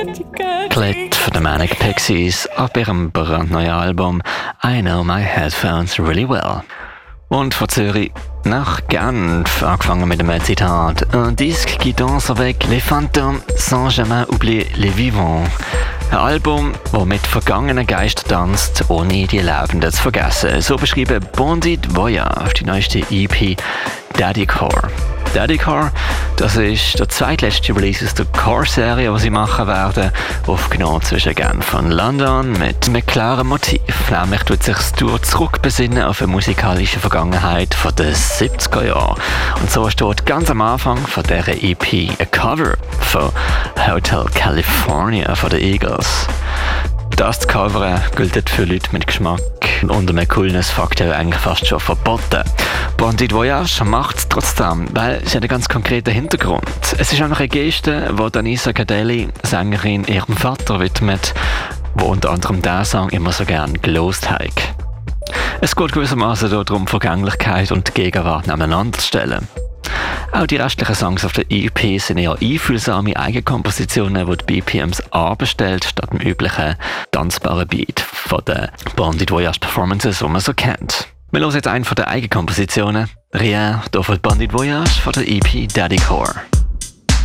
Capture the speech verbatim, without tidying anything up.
Clip von den Manic Pixies ab ihrem brandneuen Album I Know My Headphones Really Well. Und von Zürich nach Genf, angefangen mit einem Zitat: Un disque qui danse avec les fantômes sans jamais oublier les vivants. Ein Album, das mit vergangenen Geistern tanzt, ohne die Lebenden zu vergessen. So beschrieben Bandit Voyage, die neueste E P Daddycore. Daddycore, das ist der zweitletzte Release aus der Core-Serie, die sie machen werden, aufgenommen zwischen Genf und London mit einem klaren Motiv. Nämlich tut sich das Tour zurückbesinnen auf eine musikalische Vergangenheit von den siebziger Jahren. Und so steht ganz am Anfang von dieser E P ein Cover von Hotel California von den Eagles. Das zu covern gilt für Leute mit Geschmack und einem Coolness-Faktor eigentlich fast schon verboten. Bandit Voyage macht es trotzdem, weil sie hat einen ganz konkreten Hintergrund. Es ist auch noch eine Geste, die Danisa Cadelli, Sängerin, ihrem Vater widmet, wo unter anderem diesen Song immer so gern gelost hat. Es geht gewissermaßen darum, Vergänglichkeit und Gegenwart nebeneinander zu stellen. Auch die restlichen Songs auf der E P sind eher einfühlsame Eigenkompositionen, die die B P Ms anbestellt, statt dem üblichen tanzbaren Beat von den Bandit Voyage Performances, die man so kennt. Wir hören jetzt einen von den Eigenkompositionen, Rien, hier von Bandit Voyage von der E P Daddycore.